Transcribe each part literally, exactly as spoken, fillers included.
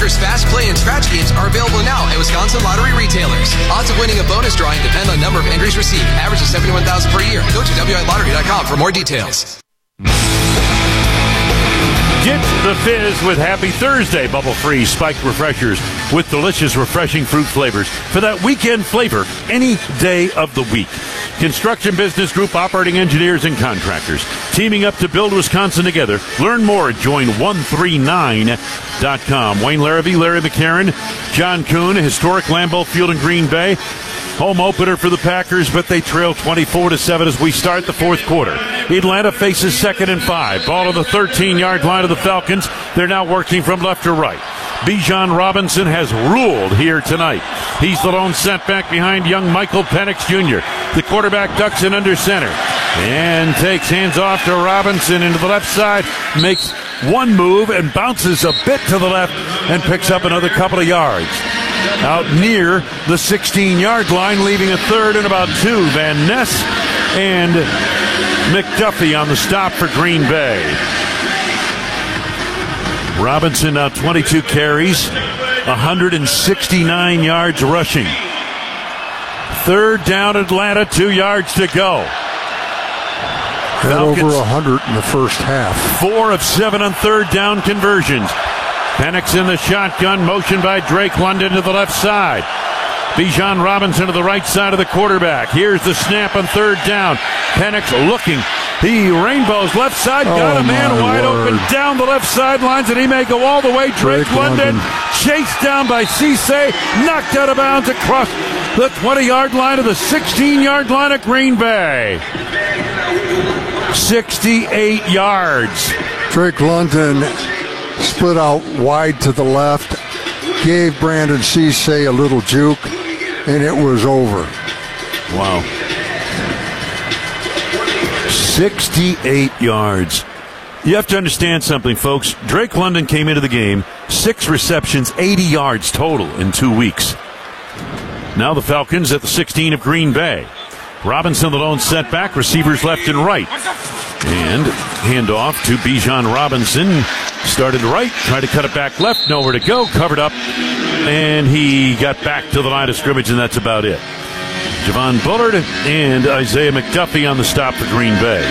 Packers Fast Play and Scratch games are available now at Wisconsin Lottery retailers. Odds of winning a bonus drawing depend on number of entries received. Average is seventy-one thousand per year. Go to W I lottery dot com for more details. Get the fizz with Happy Thursday bubble-free spiked refreshers with delicious, refreshing fruit flavors for that weekend flavor any day of the week. Construction Business Group operating engineers and contractors teaming up to build Wisconsin together. Learn more at join one three nine dot com. Wayne Larrabee, Larry McCarron, John Kuhn, historic Lambeau Field in Green Bay. Home opener for the Packers, but they trail twenty-four to seven as we start the fourth quarter. Atlanta faces second and five. Ball on the thirteen-yard line of the Falcons. They're now working from left to right. Bijan Robinson has ruled here tonight. He's the lone setback behind young Michael Penix Junior The quarterback ducks in under center and takes hands off to Robinson into the left side, makes one move and bounces a bit to the left and picks up another couple of yards. Out near the sixteen-yard line, leaving a third and about two. Van Ness and McDuffie on the stop for Green Bay. Robinson now twenty-two carries, one hundred sixty-nine yards rushing. Third down Atlanta, two yards to go. Had over one hundred in the first half. Four of seven on third down conversions. Penix in the shotgun, motion by Drake London to the left side. Bijan Robinson to the right side of the quarterback. Here's the snap on third down. Penix looking. He rainbows left side, got oh a man wide Lord. open down the left sidelines, and he may go all the way. Drake, Drake London, London chased down by Cisse, knocked out of bounds across the twenty-yard line of the sixteen-yard line of Green Bay. sixty-eight yards. Drake London split out wide to the left, gave Brandon Cisse a little juke, and it was over. Wow. sixty-eight yards. You have to understand something, folks. Drake London came into the game, six receptions, eighty yards total in two weeks. Now the Falcons at the sixteen of Green Bay. Robinson the lone setback, receivers left and right. And handoff to Bijan Robinson. Started right, tried to cut it back left, nowhere to go, covered up, and he got back to the line of scrimmage, and that's about it. Javon Bullard and Isaiah McDuffie on the stop for Green Bay.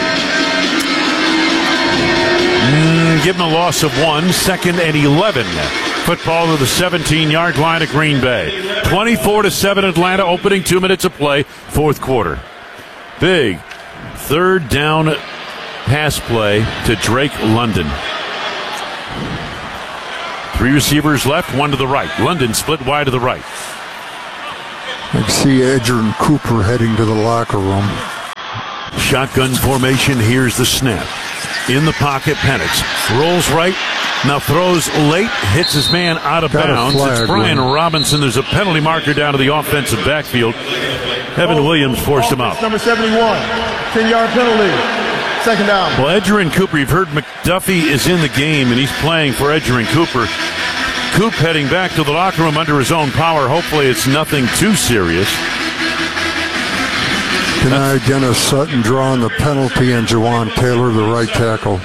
Mm, give them a loss of one, second and eleven. Football to the seventeen-yard line of Green Bay. twenty-four to seven Atlanta, opening two minutes of play, fourth quarter. Big third down pass play to Drake London. Three receivers left, one to the right. London split wide to the right. I can see Edgerrin Cooper heading to the locker room. Shotgun formation, here's the snap. In the pocket, Penix rolls right, now throws late, hits his man out of Got bounds. Flag, it's Brian right? Robinson. There's a penalty marker down to the offensive backfield. Evan Williams forced him out. Number seventy-one, ten-yard penalty. Second down. Well, Edgerrin Cooper, you've heard McDuffie is in the game, and he's playing for Edgerrin Cooper. Coop heading back to the locker room under his own power. Hopefully it's nothing too serious. Denied Dennis Sutton drawing the penalty, and Jawan Taylor, the right tackle.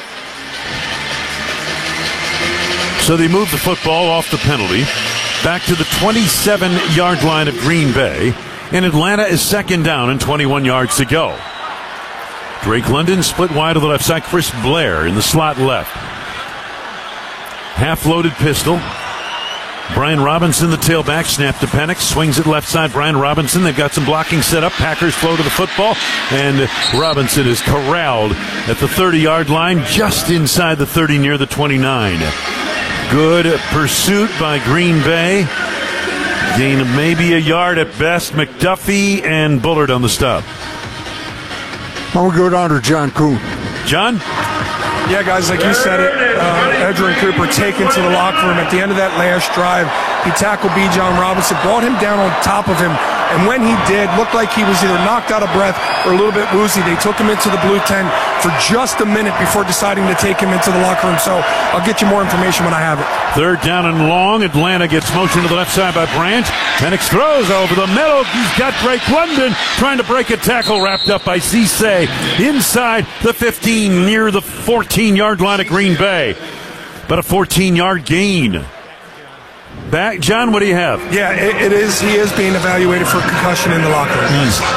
So they move the football off the penalty back to the twenty-seven-yard line of Green Bay, and Atlanta is second down and twenty-one yards to go. Drake London split wide to the left side. Chris Blair in the slot left. Half-loaded pistol. Brian Robinson, the tailback, snap to Penix, swings it left side. Brian Robinson, they've got some blocking set up. Packers flow to the football, and Robinson is corralled at the thirty-yard line, just inside the thirty, near the twenty-nine. Good pursuit by Green Bay. Gain of maybe a yard at best. McDuffie and Bullard on the stop. I'm going to go down to John Kuhn. John? Yeah, guys, like you said it, uh, Edgerrin Cooper taken to the locker room at the end of that last drive. He tackled Bijan Robinson, brought him down on top of him, and when he did, looked like he was either knocked out of breath or a little bit woozy. They took him into the blue tent for just a minute before deciding to take him into the locker room, so I'll get you more information when I have it. Third down and long. Atlanta gets motion to the left side by Branch. Penix throws over the middle. He's got Drake London trying to break a tackle, wrapped up by Cisse inside the fifteen, near the fourteen-yard line of Green Bay. But a fourteen-yard gain back. John, what do you have? Yeah, it, it is. He is being evaluated for concussion in the locker room.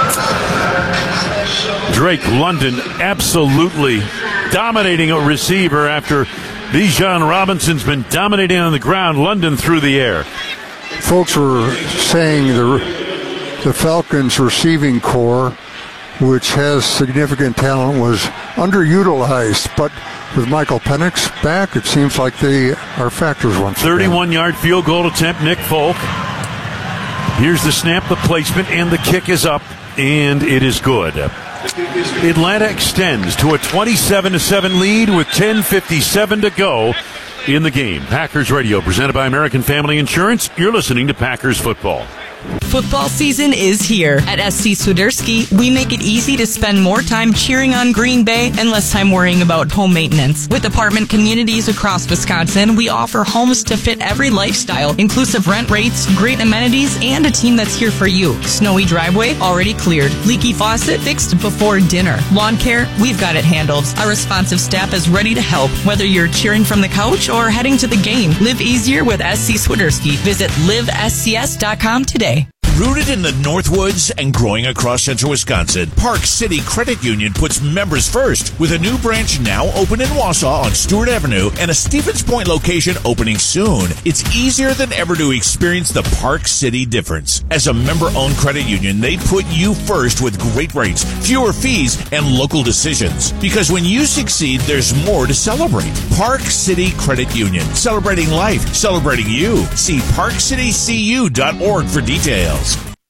Mm. Drake London absolutely dominating a receiver after Bijan Robinson's been dominating on the ground. London through the air. Folks were saying the, the Falcons receiving core, which has significant talent, was underutilized, but with Michael Penix back, it seems like they are factors once again. thirty-one-yard field goal attempt, Nick Folk. Here's the snap, the placement, and the kick is up, and it is good. Atlanta extends to a twenty-seven to seven lead with ten fifty-seven to go in the game. Packers Radio, presented by American Family Insurance. You're listening to Packers Football. Football season is here. At S C Swiderski, we make it easy to spend more time cheering on Green Bay and less time worrying about home maintenance. With apartment communities across Wisconsin, we offer homes to fit every lifestyle, inclusive rent rates, great amenities, and a team that's here for you. Snowy driveway already cleared. Leaky faucet fixed before dinner. Lawn care, we've got it handled. Our responsive staff is ready to help, whether you're cheering from the couch or heading to the game. Live easier with S C Swiderski. Visit live s c s dot com today. Rooted in the Northwoods and growing across central Wisconsin, Park City Credit Union puts members first with a new branch now open in Wausau on Stewart Avenue and a Stevens Point location opening soon. It's easier than ever to experience the Park City difference. As a member-owned credit union, they put you first with great rates, fewer fees, and local decisions. Because when you succeed, there's more to celebrate. Park City Credit Union, celebrating life, celebrating you. See park city c u dot org for details.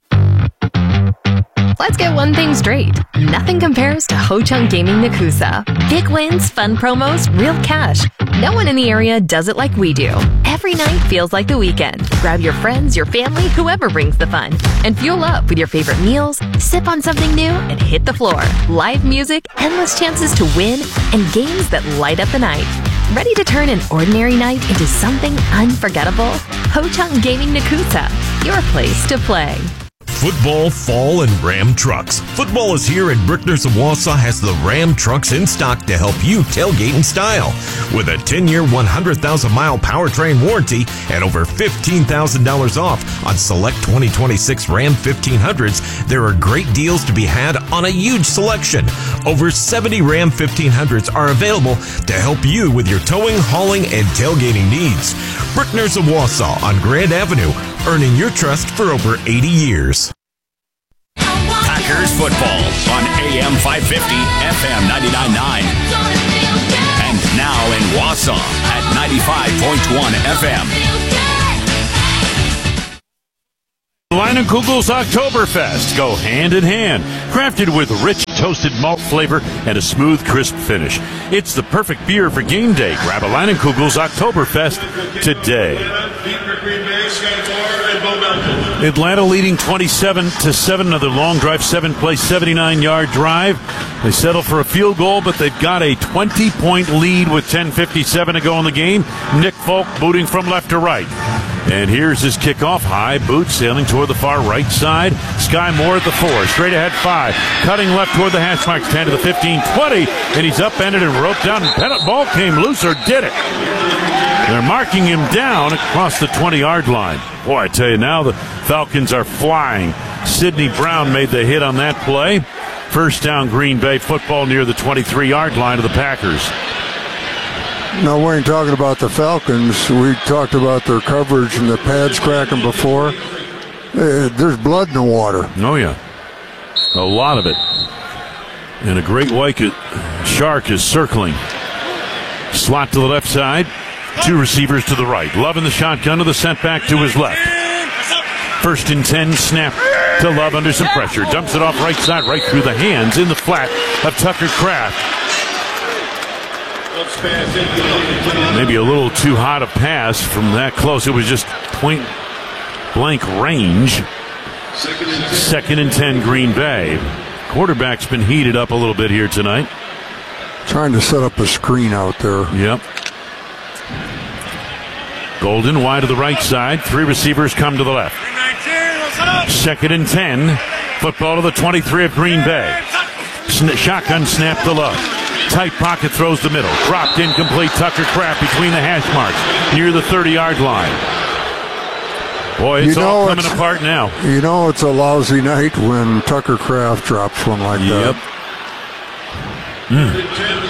Let's get one thing straight. Nothing compares to Ho Chunk Gaming Nakusa. Big wins, fun promos, real cash. No one in the area does it like we do. Every night feels like the weekend. Grab your friends, your family, whoever brings the fun, and fuel up with your favorite meals, sip on something new, and hit the floor. Live music, endless chances to win, and games that light up the night. Ready to turn an ordinary night into something unforgettable? Ho Chunk Gaming Nakusa, your place to play. Football, fall, and Ram trucks. Football is here, and Brickner's of Wausau has the Ram trucks in stock to help you tailgate in style. With a ten-year, one hundred thousand mile powertrain warranty and over fifteen thousand dollars off on select twenty twenty-six Ram fifteen hundreds, there are great deals to be had on a huge selection. Over seventy Ram fifteen hundreds are available to help you with your towing, hauling, and tailgating needs. Brickner's of Wausau on Grand Avenue, earning your trust for over eighty years. Packers football on A M five fifty, F M ninety-nine point nine, and now in Wausau at ninety-five point one F M. Leinenkugel's Oktoberfest go hand in hand, crafted with rich toasted malt flavor and a smooth, crisp finish. It's the perfect beer for game day. Grab a Leinenkugel's Oktoberfest today. Atlanta leading twenty-seven to seven. Another long drive, seven play, seventy-nine yard drive. They settle for a field goal, but they've got a twenty point lead with ten fifty-seven to go in the game. Nick Folk booting from left to right. And here's his kickoff. High boot sailing toward the far right side. Sky Moore at the four. Straight ahead five. Cutting left toward the hash marks. ten to the fifteen, twenty. And he's upended and roped down. And ball came loose or did it. They're marking him down across the twenty yard line. Boy, I tell you now, the Falcons are flying. Sidney Brown made the hit on that play. First down, Green Bay football near the twenty-three yard line of the Packers. Now, we ain't talking about the Falcons. We talked about their coverage and the pads cracking before. Uh, there's blood in the water. Oh, yeah. A lot of it. And a great white shark is circling. Slot to the left side. Two receivers to the right. Love in the shotgun to the sent back to his left. First and ten, snap to Love under some pressure. Dumps it off right side, right through the hands in the flat of Tucker Kraft. Maybe a little too hot a pass from that close. It was just point blank range. Second and ten, Green Bay. Quarterback's been heated up a little bit here tonight. Trying to set up a screen out there. Yep. Golden wide to the right side. Three receivers come to the left. Second and ten. Football to the twenty-three of Green Bay. Sn- shotgun snap to Love. Tight pocket throws the middle. Dropped incomplete. Tucker Kraft between the hash marks near the thirty yard line. Boy, it's you know, all coming it's, apart now. You know it's a lousy night when Tucker Kraft drops one like yep. that. Mm.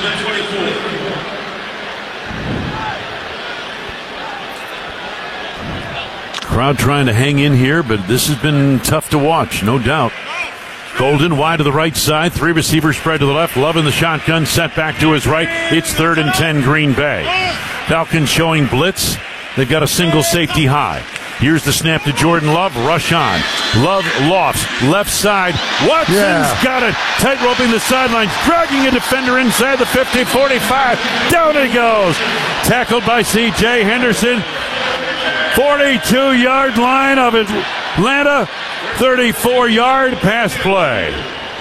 Crowd trying to hang in here, but this has been tough to watch, no doubt. Golden wide to the right side, three receivers spread to the left. Love in the shotgun, set back to his right. It's third and ten, Green Bay. Falcons showing blitz. They've got a single safety high. Here's the snap to Jordan Love. Rush on. Love lofts. Left side. Watson's yeah. got it. Tight roping the sidelines. Dragging a defender inside the fifty, forty-five. Down he goes. Tackled by C J Henderson. forty-two yard line of Atlanta. thirty-four yard pass play.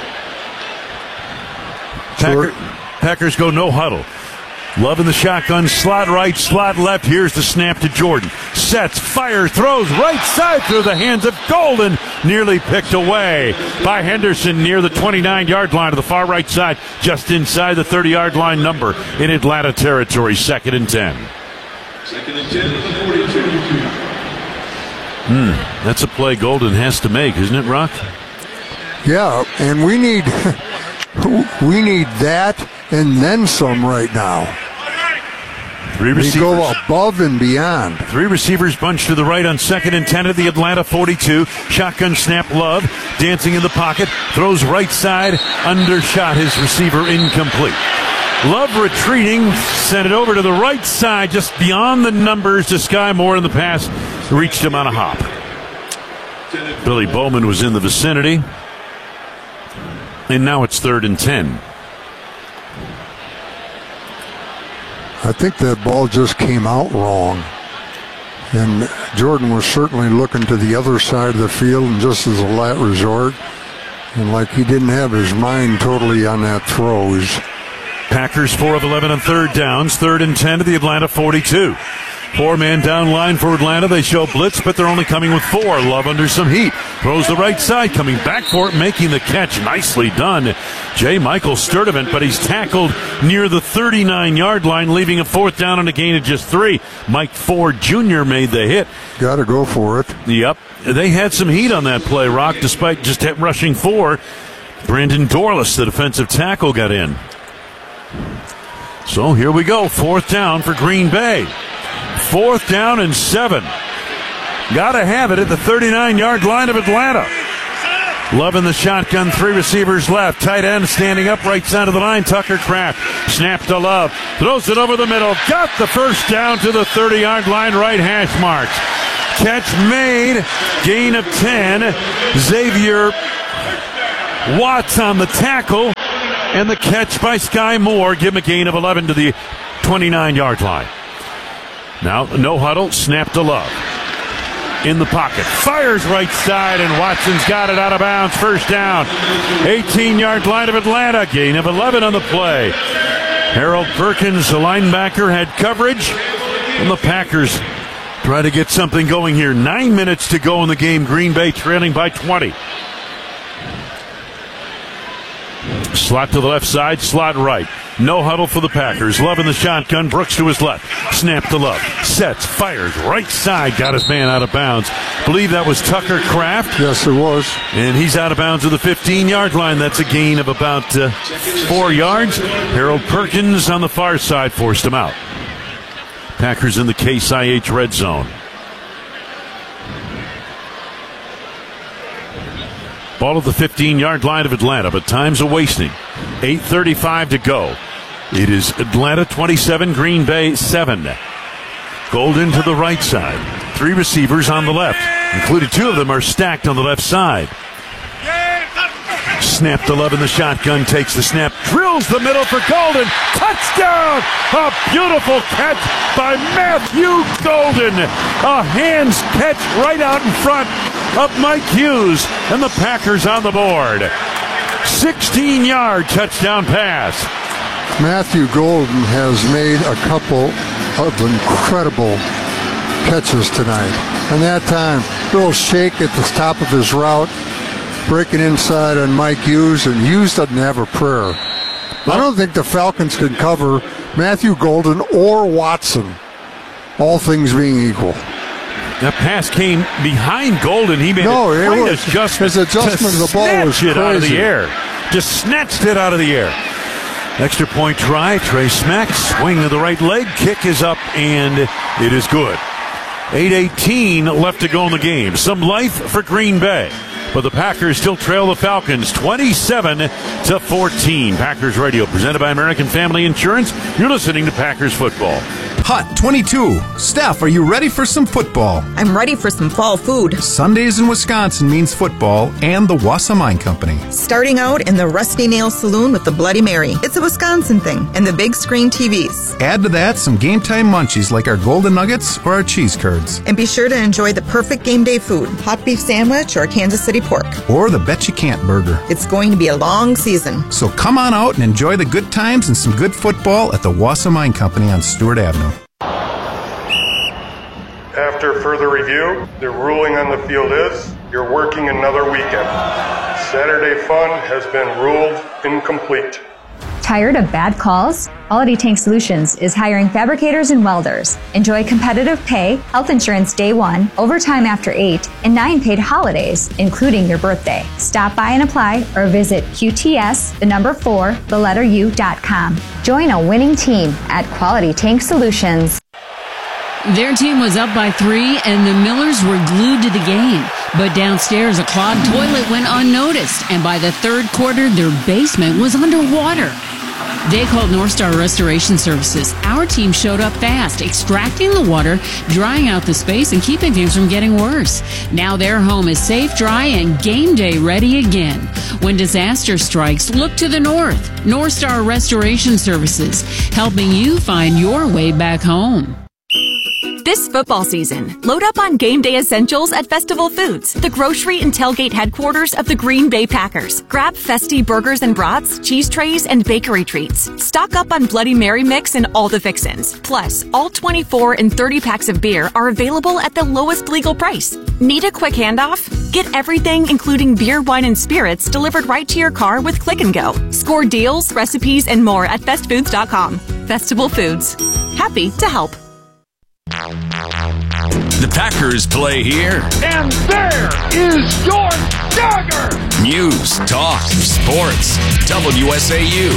Packer, Packers go no huddle. Love in the shotgun, slot right, slot left. Here's the snap to Jordan. Sets, fires, throws right side through the hands of Golden. Nearly picked away by Henderson near the twenty-nine yard line to the far right side, just inside the thirty yard line number in Atlanta territory. Second and ten. Second and ten at the forty-two. Hmm, that's a play Golden has to make, isn't it, Rock? Yeah, and we need we need that and then some right now. Three receivers. We go above and beyond. Three receivers bunched to the right on second and ten at the Atlanta forty-two. Shotgun snap, Love dancing in the pocket. Throws right side, undershot his receiver, incomplete. Love retreating, sent it over to the right side, just beyond the numbers to Sky Moore in the pass. Reached him on a hop. Billy Bowman was in the vicinity. And now it's third and ten. I think that ball just came out wrong. And Jordan was certainly looking to the other side of the field and just as a last resort. And like he didn't have his mind totally on that throw. He's Packers four of eleven on third downs, third and ten to the Atlanta forty-two. Four-man down line for Atlanta. They show blitz, but they're only coming with four. Love under some heat. Throws the right side, coming back for it, making the catch. Nicely done. J. Michael Sturdivant, but he's tackled near the thirty-nine yard line, leaving a fourth down and a gain of just three. Mike Ford Junior made the hit. Got to go for it. Yep. They had some heat on that play, Rock, despite just rushing four. Brandon Dorless, the defensive tackle, got in. So here we go. Fourth down for Green Bay. Fourth down and seven. Got to have it at the thirty-nine yard line of Atlanta. Love in the shotgun, three receivers left. Tight end standing up right side of the line. Tucker Kraft. Snap to Love. Throws it over the middle. Got the first down to the thirty yard line, right hash marks. Catch made. Gain of ten. Xavier Watts on the tackle. And the catch by Sky Moore. Give him a gain of eleven to the twenty-nine yard line. Now, no huddle, snap to Love. In the pocket, fires right side, and Watson's got it out of bounds. First down, eighteen yard line of Atlanta, gain of eleven on the play. Harold Perkins, the linebacker, had coverage, and the Packers try to get something going here. Nine minutes to go in the game, Green Bay trailing by twenty. Slot to the left side, slot right. No huddle for the Packers. Love in the shotgun. Brooks to his left. Snap to Love. Sets, fires, right side. Got his man out of bounds. Believe that was Tucker Kraft. Yes, it was. And he's out of bounds at the fifteen yard line. That's a gain of about uh, four yards. Harold Perkins on the far side forced him out. Packers in the Case I H red zone. Ball at the fifteen yard line of Atlanta, but time's a wasting. eight thirty-five to go. It is Atlanta twenty-seven, Green Bay seven. Golden to the right side. Three receivers on the left, including two of them are stacked on the left side. Snap to Love in the shotgun, takes the snap, drills the middle for Golden. Touchdown! A beautiful catch by Matthew Golden. A hands catch right out in front of Mike Hughes, and the Packers on the board. sixteen yard touchdown pass. Matthew Golden has made a couple of incredible catches tonight. And that time, little shake at the top of his route, breaking inside on Mike Hughes, and Hughes doesn't have a prayer. I don't think the Falcons can cover Matthew Golden or Watson, all things being equal. That pass came behind Golden. He made no, a great it was, adjustment. His adjustment to of the ball was snatch it crazy. out of the air. Just snatched it out of the air. Extra point try. Trey Smack, swing to the right leg. Kick is up, and it is good. eight eighteen left to go in the game. Some life for Green Bay. But the Packers still trail the Falcons twenty-seven to fourteen. Packers Radio, presented by American Family Insurance. You're listening to Packers Football. Hot twenty-two. Steph, are you ready for some football? I'm ready for some fall food. Sundays in Wisconsin means football and the Wausau Mine Company. Starting out in the Rusty Nail Saloon with the Bloody Mary. It's a Wisconsin thing. And the big screen T Vs. Add to that some game time munchies like our Golden Nuggets or our cheese curds. And be sure to enjoy the perfect game day food. Hot beef sandwich or Kansas City pork. Or the Bet You Can't burger. It's going to be a long season. So come on out and enjoy the good times and some good football at the Wausau Mine Company on Stewart Avenue. After further review, the ruling on the field is you're working another weekend. Saturday fun has been ruled incomplete. Tired of bad calls? Quality Tank Solutions is hiring fabricators and welders. Enjoy competitive pay, health insurance day one, overtime after eight, and nine paid holidays, including your birthday. Stop by and apply or visit Q T S, the number four, the letter U dot com. Join a winning team at Quality Tank Solutions. Their team was up by three, and the Millers were glued to the game. But downstairs, a clogged toilet went unnoticed, and by the third quarter, their basement was underwater. They called North Star Restoration Services. Our team showed up fast, extracting the water, drying out the space, and keeping things from getting worse. Now their home is safe, dry, and game day ready again. When disaster strikes, look to the north. North Star Restoration Services, helping you find your way back home. This football season, load up on game day essentials at Festival Foods, the grocery and tailgate headquarters of the Green Bay Packers. Grab festy burgers and brats, cheese trays, and bakery treats. Stock up on Bloody Mary mix and all the fixins. Plus, all twenty-four and thirty packs of beer are available at the lowest legal price. Need a quick handoff? Get everything, including beer, wine, and spirits, delivered right to your car with Click and Go. Score deals, recipes, and more at fest foods dot com. Festival Foods. Happy to help. The Packers play here. And there is your dagger! News, talk, sports. W S A U.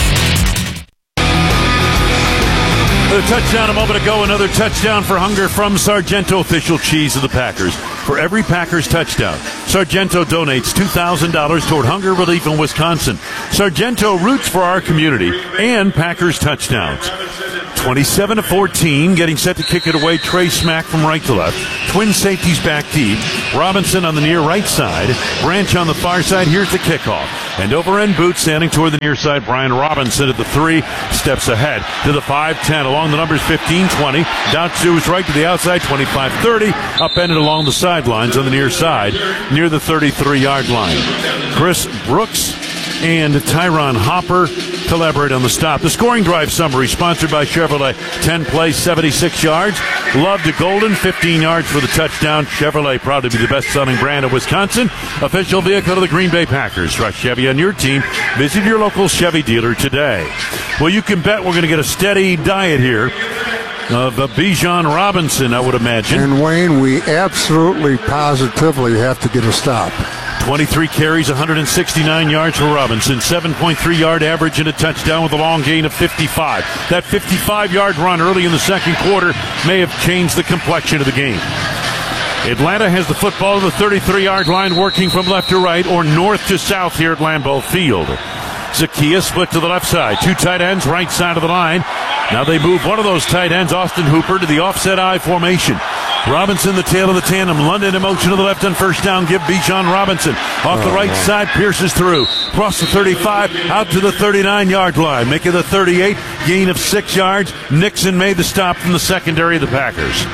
The touchdown a moment ago, another touchdown for Hunger from Sargento, official cheese of the Packers. For every Packers touchdown, Sargento donates two thousand dollars toward hunger relief in Wisconsin. Sargento roots for our community and Packers touchdowns. twenty-seven to fourteen, getting set to kick it away, Trey Smack from right to left. Twin safeties back deep. Robinson on the near right side. Branch on the far side. Here's the kickoff. And over end boot standing toward the near side. Brian Robinson at the three. Steps ahead to the five ten. Along the numbers fifteen twenty. Datsu is right to the outside. twenty-five thirty. Upended along the sidelines on the near side. Near the thirty-three-yard line. Chris Brooks and Tyron Hopper collaborate on the stop. The scoring drive summary sponsored by Chevrolet. ten plays, seventy-six yards. Love to Golden, fifteen yards for the touchdown. Chevrolet proud to be the best-selling brand of Wisconsin. Official vehicle of the Green Bay Packers. Trust Chevy on your team. Visit your local Chevy dealer today. Well, you can bet we're going to get a steady diet here of uh, Bijan Robinson, I would imagine. And Wayne, we absolutely, positively have to get a stop. twenty-three carries, one hundred sixty-nine yards for Robinson, seven point three yard average and a touchdown with a long gain of fifty-five. That fifty-five-yard run early in the second quarter may have changed the complexion of the game. Atlanta has the football to the thirty-three-yard line, working from left to right or north to south here at Lambeau Field. Zakia split to the left side. Two tight ends, right side of the line. Now they move one of those tight ends, Austin Hooper, to the offset I formation. Robinson, the tail of the tandem. London in motion to the left on first down. Give Bijan Robinson. Off the right side, pierces through. Across the thirty-five, out to the thirty-nine-yard line. Making the thirty-eight, gain of six yards. Nixon made the stop from the secondary of the Packers.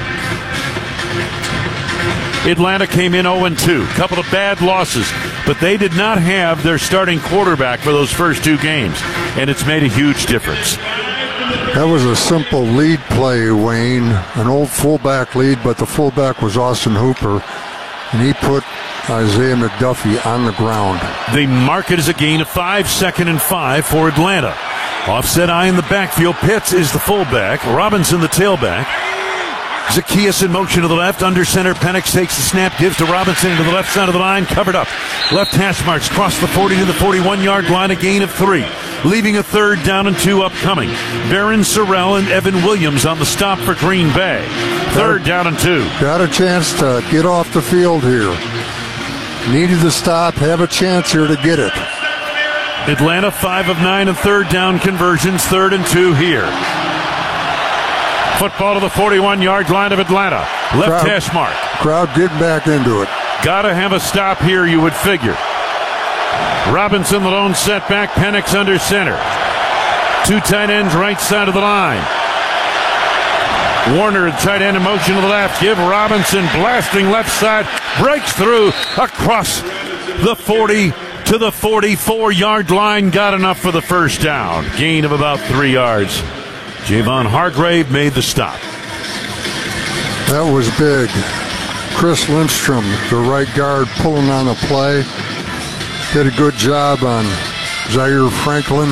Atlanta came in oh and two. Couple of bad losses, but they did not have their starting quarterback for those first two games, and it's made a huge difference. That was a simple lead play, Wayne. An old fullback lead, but the fullback was Austin Hooper, and he put Isaiah McDuffie on the ground. They mark it as a gain of five, second and five for Atlanta. Offset I in the backfield. Pitts is the fullback. Robinson the tailback. Zacchaeus in motion to the left, under center. Penix takes the snap, gives to Robinson to the left side of the line, covered up. Left hash marks, cross the forty to the forty-one-yard line, a gain of three. Leaving a third down and two upcoming. Barron, Sorrell, and Evan Williams on the stop for Green Bay. Third down and two. Got a chance to get off the field here. Needed to stop, have a chance here to get it. Atlanta five of nine in third down conversions, third and two here. Football to the forty-one-yard line of Atlanta. Left crowd, hash mark. Crowd getting back into it. Gotta have a stop here, you would figure. Robinson, the lone setback. Penix under center. Two tight ends right side of the line. Warner, tight end in motion to the left. Give Robinson blasting left side. Breaks through across the forty to the forty-four-yard line. Got enough for the first down. Gain of about three yards. Javon Hargrave made the stop. That was big. Chris Lindstrom, the right guard, pulling on the play. Did a good job on Zaire Franklin.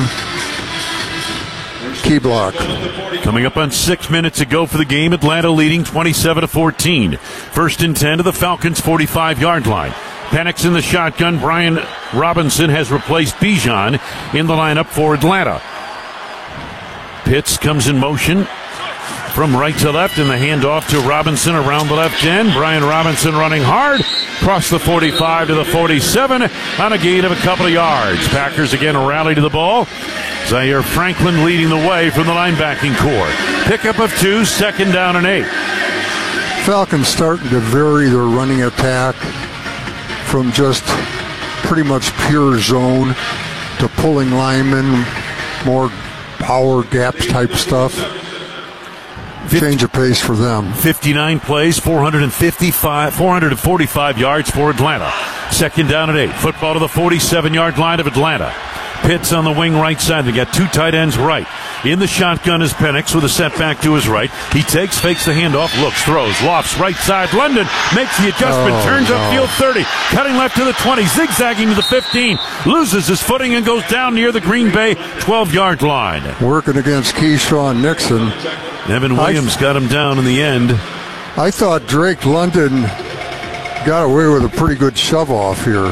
Key block. Coming up on six minutes ago for the game, Atlanta leading twenty-seven to fourteen. First and ten to the Falcons' forty-five-yard line. Penix in the shotgun. Brian Robinson has replaced Bijan in the lineup for Atlanta. Pitts comes in motion from right to left, and the handoff to Robinson around the left end. Brian Robinson running hard, across the forty-five to the forty-seven on a gain of a couple of yards. Packers again rally to the ball. Zaire Franklin leading the way from the linebacking core. Pickup of two, second down and eight. Falcons starting to vary their running attack from just pretty much pure zone to pulling linemen, more power gaps type stuff. Change of pace for them. fifty-nine plays, four hundred fifty-five, four hundred forty-five yards for Atlanta. Second down and eight. Football to the forty-seven-yard line of Atlanta. Pitts on the wing right side. They got two tight ends right. In the shotgun is Penix with a setback to his right. He takes, fakes the handoff, looks, throws, lofts right side. London makes the adjustment, oh, turns no. upfield thirty, cutting left to the twenty, zigzagging to the fifteen, loses his footing and goes down near the Green Bay twelve-yard line. Working against Keyshawn Nixon. Evan Williams th- got him down in the end. I thought Drake London got away with a pretty good shove-off here.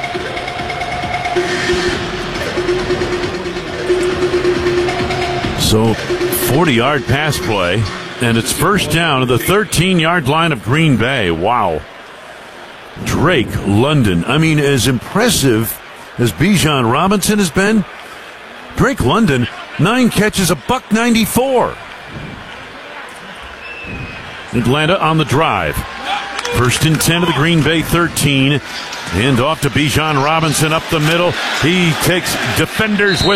So, forty-yard pass play, and it's first down at the thirteen-yard line of Green Bay. Wow. Drake London. I mean, as impressive as Bijan Robinson has been, Drake London, nine catches, a buck ninety-four. Atlanta on the drive. First and ten to the Green Bay thirteen. And off to Bijan Robinson up the middle. He takes defenders with